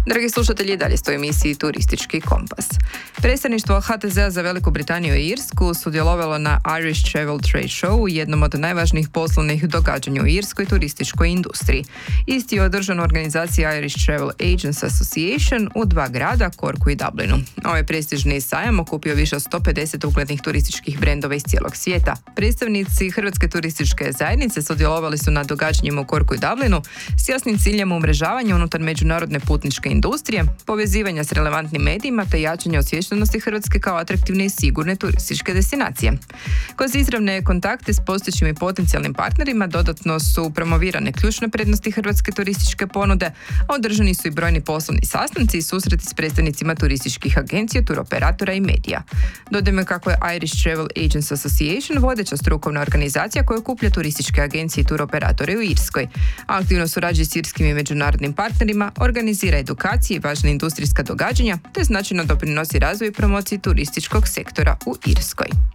Dragi slušatelji, dalje stoji u emisiji Turistički kompas. Predstavništvo HTZ-a za Veliku Britaniju i Irsku sudjelovalo na Irish Travel Trade Show, jednom od najvažnijih poslovnih događanja u irskoj turističkoj industriji. Isti je održan u organizaciji Irish Travel Agents Association u dva grada, Corku i Dublinu. Ovaj prestižni sajam okupio više od 150 uglednih turističkih brendova iz cijelog svijeta. Predstavnici Hrvatske turističke zajednice sudjelovali su na događanjima u Corku i Dublinu s jasnim ciljem umrežavanja unutar međunarodne putničke industrije, povezivanja s relevantnim medijima te jačanja osviještenosti Hrvatske kao atraktivne i sigurne turističke destinacije. Kroz izravne kontakte s postojećim i potencijalnim partnerima dodatno su promovirane ključne prednosti hrvatske turističke ponude, a održani su i brojni poslovni sastanci i susreti s predstavnicima turističkih agencija, turoperatora i medija. Dodajmo kako je Irish Travel Agents Association vodeća strukovna organizacija koja okuplja turističke agencije i turoperatore u Irskoj. Aktivno surađuje s irskim i međunarodnim partnerima, organizira edukacije i važna industrijska događanja, te značajno doprinosi razvoju i promociji turističkog sektora u Irskoj.